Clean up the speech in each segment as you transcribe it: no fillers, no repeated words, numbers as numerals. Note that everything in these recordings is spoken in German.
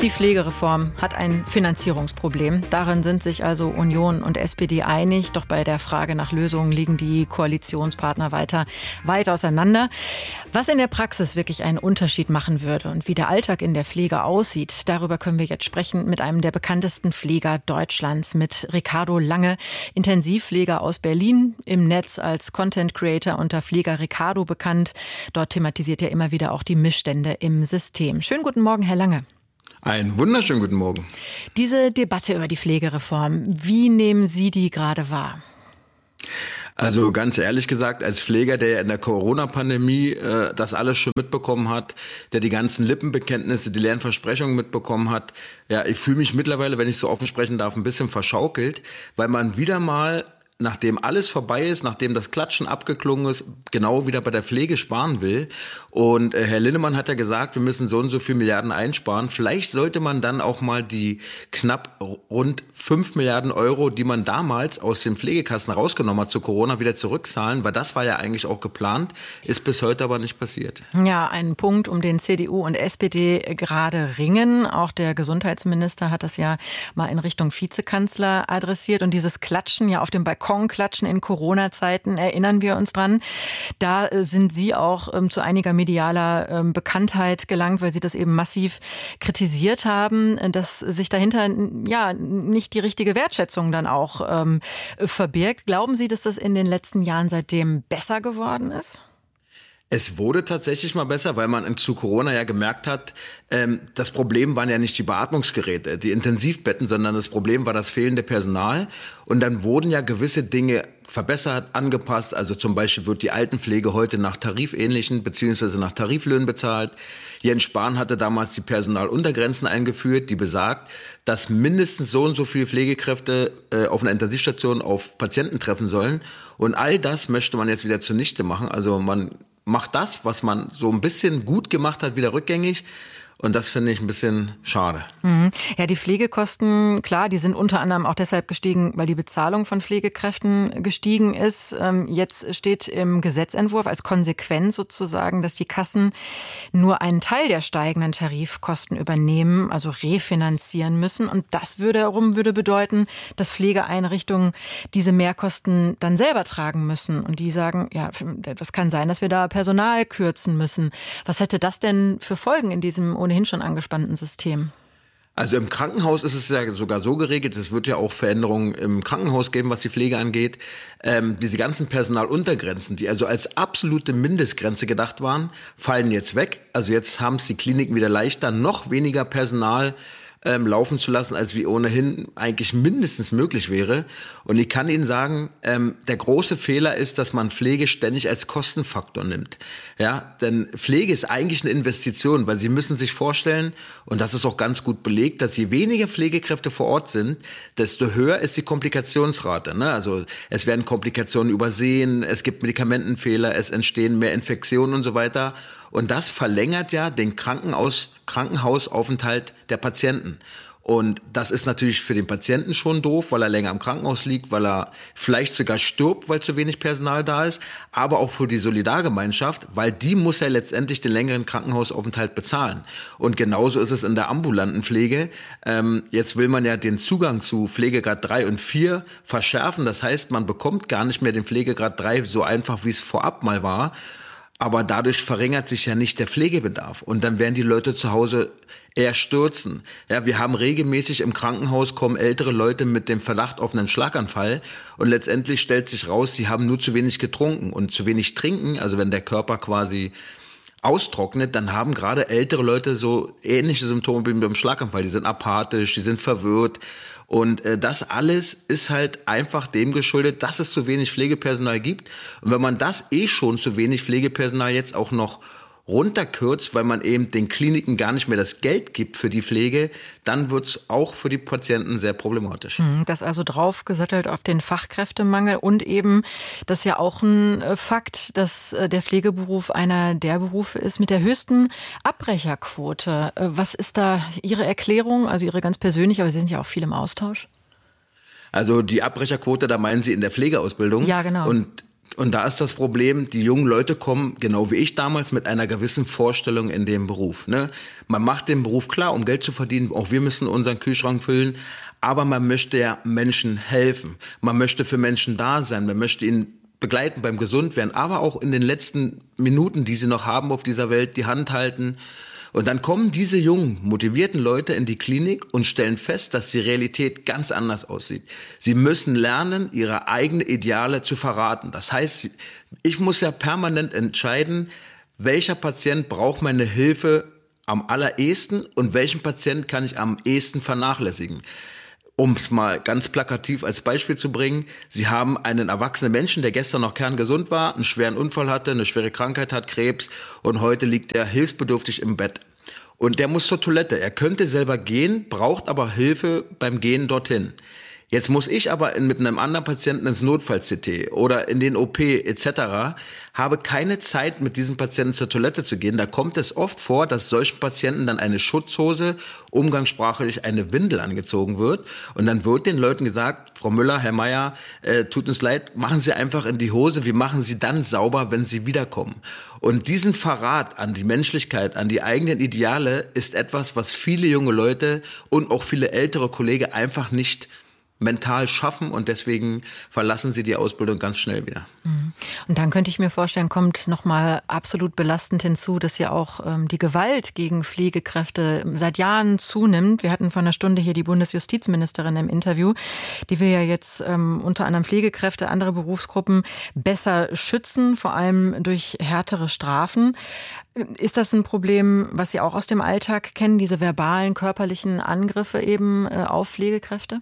Die Pflegereform hat ein Finanzierungsproblem. Darin sind sich also Union und SPD einig. Doch bei der Frage nach Lösungen liegen die Koalitionspartner weit auseinander. Was in der Praxis wirklich einen Unterschied machen würde und wie der Alltag in der Pflege aussieht, darüber können wir jetzt sprechen mit einem der bekanntesten Pfleger Deutschlands, mit Ricardo Lange, Intensivpfleger aus Berlin, im Netz als Content Creator unter Pfleger Ricardo bekannt. Dort thematisiert er immer wieder auch die Missstände im System. Schönen guten Morgen, Herr Lange. Einen wunderschönen guten Morgen. Diese Debatte über die Pflegereform, wie nehmen Sie die gerade wahr? Also ganz ehrlich gesagt, als Pfleger, der ja in der Corona-Pandemie das alles schon mitbekommen hat, der die ganzen Lippenbekenntnisse, die leeren Versprechungen mitbekommen hat, ja, ich fühle mich mittlerweile, wenn ich so offen sprechen darf, ein bisschen verschaukelt, weil man wieder mal, nachdem alles vorbei ist, nachdem das Klatschen abgeklungen ist, genau wieder bei der Pflege sparen will. Und Herr Linnemann hat ja gesagt, wir müssen so und so viel Milliarden einsparen. Vielleicht sollte man dann auch mal die knapp rund 5 Milliarden Euro, die man damals aus den Pflegekassen rausgenommen hat zu Corona, wieder zurückzahlen, weil das war ja eigentlich auch geplant, ist bis heute aber nicht passiert. Ja, ein Punkt, um den CDU und SPD gerade ringen. Auch der Gesundheitsminister hat das ja mal in Richtung Vizekanzler adressiert. Und dieses Klatschen ja auf dem Balkonklatschen in Corona-Zeiten, erinnern wir uns dran. Da sind Sie auch zu einiger medialer Bekanntheit gelangt, weil Sie das eben massiv kritisiert haben, dass sich dahinter ja nicht die richtige Wertschätzung dann auch verbirgt. Glauben Sie, dass das in den letzten Jahren seitdem besser geworden ist? Es wurde tatsächlich mal besser, weil man zu Corona ja gemerkt hat, das Problem waren ja nicht die Beatmungsgeräte, die Intensivbetten, sondern das Problem war das fehlende Personal. Und dann wurden ja gewisse Dinge verbessert, angepasst. Also zum Beispiel wird die Altenpflege heute nach tarifähnlichen bzw. nach Tariflöhnen bezahlt. Jens Spahn hatte damals die Personaluntergrenzen eingeführt, die besagt, dass mindestens so und so viele Pflegekräfte auf einer Intensivstation auf Patienten treffen sollen. Und all das möchte man jetzt wieder zunichte machen. Also man macht das, was man so ein bisschen gut gemacht hat, wieder rückgängig. Und das finde ich ein bisschen schade. Ja, die Pflegekosten, klar, die sind unter anderem auch deshalb gestiegen, weil die Bezahlung von Pflegekräften gestiegen ist. Jetzt steht im Gesetzentwurf als Konsequenz sozusagen, dass die Kassen nur einen Teil der steigenden Tarifkosten übernehmen, also refinanzieren müssen. Und das würde bedeuten, dass Pflegeeinrichtungen diese Mehrkosten dann selber tragen müssen. Und die sagen, ja, das kann sein, dass wir da Personal kürzen müssen. Was hätte das denn für Folgen in diesem ohnehin schon angespannten System? Also im Krankenhaus ist es ja sogar so geregelt, es wird ja auch Veränderungen im Krankenhaus geben, was die Pflege angeht. Diese ganzen Personaluntergrenzen, die also als absolute Mindestgrenze gedacht waren, fallen jetzt weg. Also jetzt haben es die Kliniken wieder leichter, noch weniger Personal laufen zu lassen, als wie ohnehin eigentlich mindestens möglich wäre. Und ich kann Ihnen sagen, der große Fehler ist, dass man Pflege ständig als Kostenfaktor nimmt. Ja, denn Pflege ist eigentlich eine Investition, weil Sie müssen sich vorstellen, und das ist auch ganz gut belegt, dass je weniger Pflegekräfte vor Ort sind, desto höher ist die Komplikationsrate. Ne? Also es werden Komplikationen übersehen, es gibt Medikamentenfehler, es entstehen mehr Infektionen und so weiter. Und das verlängert ja den Krankenhausaufenthalt der Patienten. Und das ist natürlich für den Patienten schon doof, weil er länger im Krankenhaus liegt, weil er vielleicht sogar stirbt, weil zu wenig Personal da ist, aber auch für die Solidargemeinschaft, weil die muss ja letztendlich den längeren Krankenhausaufenthalt bezahlen. Und genauso ist es in der ambulanten Pflege. Jetzt will man ja den Zugang zu Pflegegrad 3 und 4 verschärfen. Das heißt, man bekommt gar nicht mehr den Pflegegrad 3 so einfach, wie es vorab mal war. Aber dadurch verringert sich ja nicht der Pflegebedarf. Und dann werden die Leute zu Hause eher stürzen. Ja, wir haben regelmäßig im Krankenhaus kommen ältere Leute mit dem Verdacht auf einen Schlaganfall. Und letztendlich stellt sich raus, die haben nur zu wenig getrunken. Und zu wenig trinken, also wenn der Körper quasi austrocknet, dann haben gerade ältere Leute so ähnliche Symptome wie beim Schlaganfall. Die sind apathisch, die sind verwirrt. Und das alles ist halt einfach dem geschuldet, dass es zu wenig Pflegepersonal gibt. Und wenn man das schon zu wenig Pflegepersonal jetzt auch noch runterkürzt, weil man eben den Kliniken gar nicht mehr das Geld gibt für die Pflege, dann wird es auch für die Patienten sehr problematisch. Das also draufgesattelt auf den Fachkräftemangel und eben, das ist ja auch ein Fakt, dass der Pflegeberuf einer der Berufe ist mit der höchsten Abbrecherquote. Was ist da Ihre Erklärung, also Ihre ganz persönliche, aber Sie sind ja auch viel im Austausch? Also die Abbrecherquote, da meinen Sie in der Pflegeausbildung? Ja, genau. Und Und da ist das Problem, die jungen Leute kommen, genau wie ich damals, mit einer gewissen Vorstellung in den Beruf. Ne? Man macht den Beruf klar, um Geld zu verdienen. Auch wir müssen unseren Kühlschrank füllen. Aber man möchte ja Menschen helfen. Man möchte für Menschen da sein. Man möchte ihnen begleiten beim Gesundwerden, aber auch in den letzten Minuten, die sie noch haben auf dieser Welt, die Hand halten. Und dann kommen diese jungen, motivierten Leute in die Klinik und stellen fest, dass die Realität ganz anders aussieht. Sie müssen lernen, ihre eigenen Ideale zu verraten. Das heißt, ich muss ja permanent entscheiden, welcher Patient braucht meine Hilfe am allerersten und welchen Patient kann ich am ehesten vernachlässigen. Um es mal ganz plakativ als Beispiel zu bringen, Sie haben einen erwachsenen Menschen, der gestern noch kerngesund war, einen schweren Unfall hatte, eine schwere Krankheit hat, Krebs, und heute liegt er hilfsbedürftig im Bett. Und der muss zur Toilette. Er könnte selber gehen, braucht aber Hilfe beim Gehen dorthin. Jetzt muss ich aber mit einem anderen Patienten ins Notfall-CT oder in den OP etc., habe keine Zeit, mit diesem Patienten zur Toilette zu gehen. Da kommt es oft vor, dass solchen Patienten dann eine Schutzhose, umgangssprachlich eine Windel angezogen wird. Und dann wird den Leuten gesagt, Frau Müller, Herr Meier, tut uns leid, machen Sie einfach in die Hose, wir machen Sie dann sauber, wenn Sie wiederkommen. Und diesen Verrat an die Menschlichkeit, an die eigenen Ideale ist etwas, was viele junge Leute und auch viele ältere Kollegen einfach nicht mental schaffen, und deswegen verlassen sie die Ausbildung ganz schnell wieder. Und dann könnte ich mir vorstellen, kommt nochmal absolut belastend hinzu, dass ja auch die Gewalt gegen Pflegekräfte seit Jahren zunimmt. Wir hatten vor einer Stunde hier die Bundesjustizministerin im Interview, die will ja jetzt unter anderem Pflegekräfte, andere Berufsgruppen besser schützen, vor allem durch härtere Strafen. Ist das ein Problem, was Sie auch aus dem Alltag kennen, diese verbalen, körperlichen Angriffe eben auf Pflegekräfte?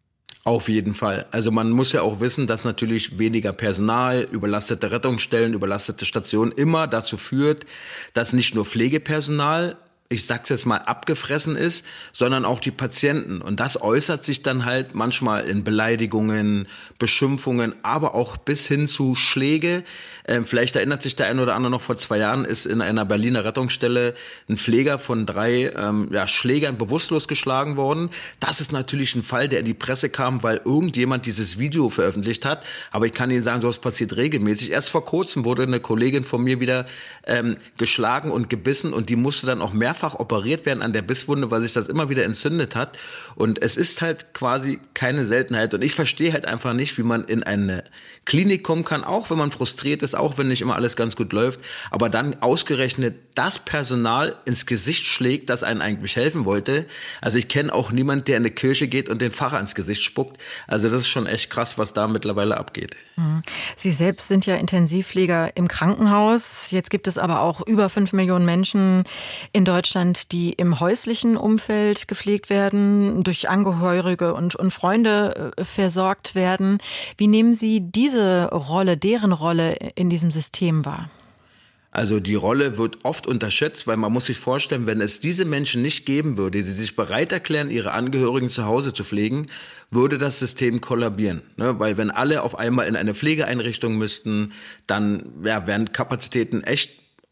Auf jeden Fall. Also man muss ja auch wissen, dass natürlich weniger Personal, überlastete Rettungsstellen, überlastete Stationen immer dazu führt, dass nicht nur Pflegepersonal, ich sag's jetzt mal, abgefressen ist, sondern auch die Patienten. Und das äußert sich dann halt manchmal in Beleidigungen, Beschimpfungen, aber auch bis hin zu Schläge. Vielleicht erinnert sich der eine oder andere noch, vor 2 Jahren ist in einer Berliner Rettungsstelle ein Pfleger von 3 Schlägern bewusstlos geschlagen worden. Das ist natürlich ein Fall, der in die Presse kam, weil irgendjemand dieses Video veröffentlicht hat. Aber ich kann Ihnen sagen, sowas passiert regelmäßig. Erst vor kurzem wurde eine Kollegin von mir wieder geschlagen und gebissen, und die musste dann auch mehrfach operiert werden an der Bisswunde, weil sich das immer wieder entzündet hat. Und es ist halt quasi keine Seltenheit. Und ich verstehe halt einfach nicht, wie man in eine Klinik kommen kann, auch wenn man frustriert ist, auch wenn nicht immer alles ganz gut läuft, aber dann ausgerechnet das Personal ins Gesicht schlägt, das einen eigentlich helfen wollte. Also ich kenne auch niemanden, der in eine Kirche geht und den Pfarrer ins Gesicht spuckt. Also das ist schon echt krass, was da mittlerweile abgeht. Sie selbst sind ja Intensivpfleger im Krankenhaus. Jetzt gibt es aber auch über 5 Millionen Menschen in Deutschland, die im häuslichen Umfeld gepflegt werden, durch Angehörige und Freunde versorgt werden. Wie nehmen Sie diese Rolle, deren Rolle in diesem System wahr? Also die Rolle wird oft unterschätzt, weil man muss sich vorstellen, wenn es diese Menschen nicht geben würde, die sich bereit erklären, ihre Angehörigen zu Hause zu pflegen, würde das System kollabieren. Ne? Weil wenn alle auf einmal in eine Pflegeeinrichtung müssten, dann wären Kapazitäten echt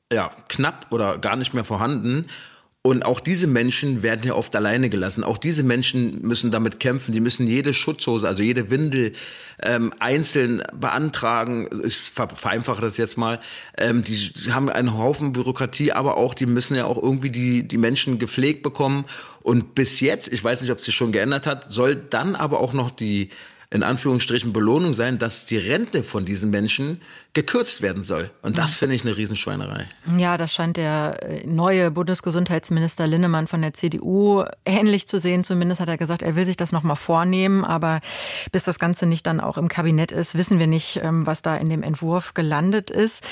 knapp oder gar nicht mehr vorhanden. Und auch diese Menschen werden ja oft alleine gelassen. Auch diese Menschen müssen damit kämpfen. Die müssen jede Schutzhose, also jede Windel einzeln beantragen. Ich vereinfache das jetzt mal. Die haben einen Haufen Bürokratie, aber auch die müssen ja auch irgendwie die Menschen gepflegt bekommen. Und bis jetzt, ich weiß nicht, ob es sich schon geändert hat, soll dann aber auch noch die, in Anführungsstrichen, Belohnung sein, dass die Rente von diesen Menschen gekürzt werden soll. Und das finde ich eine Riesenschweinerei. Ja, das scheint der neue Bundesgesundheitsminister Linnemann von der CDU ähnlich zu sehen. Zumindest hat er gesagt, er will sich das nochmal vornehmen. Aber bis das Ganze nicht dann auch im Kabinett ist, wissen wir nicht, was da in dem Entwurf gelandet ist.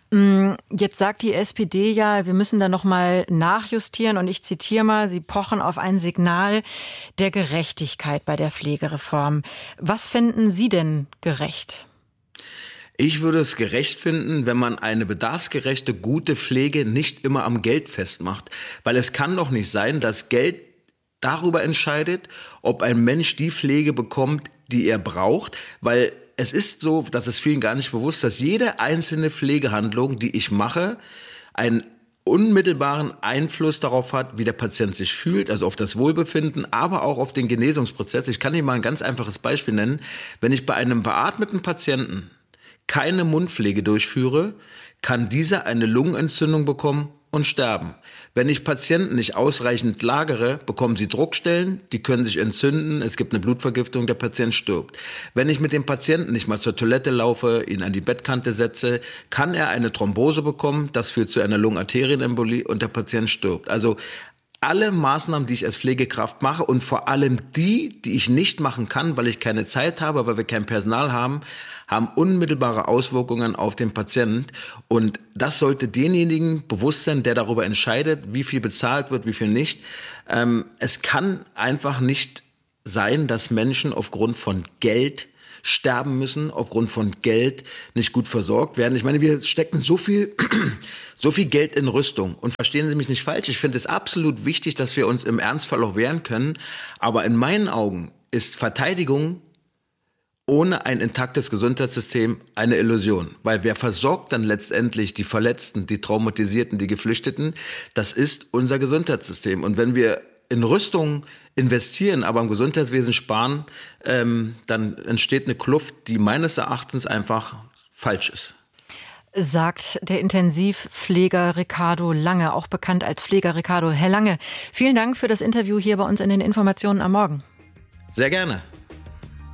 Jetzt sagt die SPD ja, wir müssen da nochmal nachjustieren. Und ich zitiere mal, Sie pochen auf ein Signal der Gerechtigkeit bei der Pflegereform. Was fänden Sie denn gerecht? Ich würde es gerecht finden, wenn man eine bedarfsgerechte, gute Pflege nicht immer am Geld festmacht. Weil es kann doch nicht sein, dass Geld darüber entscheidet, ob ein Mensch die Pflege bekommt, die er braucht. Weil es ist so, das ist vielen gar nicht bewusst, dass jede einzelne Pflegehandlung, die ich mache, einen unmittelbaren Einfluss darauf hat, wie der Patient sich fühlt, also auf das Wohlbefinden, aber auch auf den Genesungsprozess. Ich kann Ihnen mal ein ganz einfaches Beispiel nennen. Wenn ich bei einem beatmeten Patienten keine Mundpflege durchführe, kann dieser eine Lungenentzündung bekommen und sterben. Wenn ich Patienten nicht ausreichend lagere, bekommen sie Druckstellen, die können sich entzünden, es gibt eine Blutvergiftung, der Patient stirbt. Wenn ich mit dem Patienten nicht mal zur Toilette laufe, ihn an die Bettkante setze, kann er eine Thrombose bekommen, das führt zu einer Lungenarterienembolie und der Patient stirbt. Also alle Maßnahmen, die ich als Pflegekraft mache und vor allem die ich nicht machen kann, weil ich keine Zeit habe, weil wir kein Personal haben, haben unmittelbare Auswirkungen auf den Patienten. Und das sollte denjenigen bewusst sein, der darüber entscheidet, wie viel bezahlt wird, wie viel nicht. Es kann einfach nicht sein, dass Menschen aufgrund von Geld sterben müssen, aufgrund von Geld nicht gut versorgt werden. Ich meine, wir stecken so viel Geld in Rüstung. Und verstehen Sie mich nicht falsch, ich finde es absolut wichtig, dass wir uns im Ernstfall auch wehren können. Aber in meinen Augen ist Verteidigung ohne ein intaktes Gesundheitssystem eine Illusion. Weil wer versorgt dann letztendlich die Verletzten, die Traumatisierten, die Geflüchteten? Das ist unser Gesundheitssystem. Und wenn wir in Rüstung investieren, aber im Gesundheitswesen sparen, dann entsteht eine Kluft, die meines Erachtens einfach falsch ist. Sagt der Intensivpfleger Ricardo Lange, auch bekannt als Pfleger Ricardo. Herr Lange, vielen Dank für das Interview hier bei uns in den Informationen am Morgen. Sehr gerne.